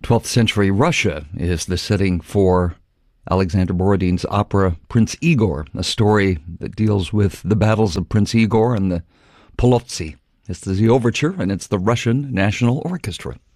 12th century Russia is the setting for Alexander Borodin's opera Prince Igor, a story that deals with the battles of Prince Igor and the Polotsi. It's the overture, and it's the Russian National Orchestra.